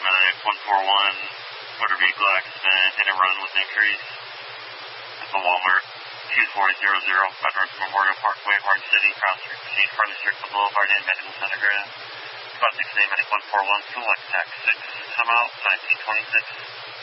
Medic 141, motor vehicle accident, hit and run with injuries at the Walmart, 2400, Veterans Memorial Parkway, Orange City, Crown Street, Machine, front of Circle Boulevard, in Medical Center, About 6 Medic 141, fuel X-Tac 6, come out, 1926.